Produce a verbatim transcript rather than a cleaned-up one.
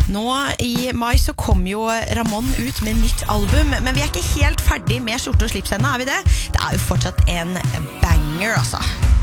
Nå i mai så kom jo Ramón ut med nytt album, men vi er ikke helt ferdig med Skjorte og slips ennå, er vi det? Det er jo fortsatt en banger, altså.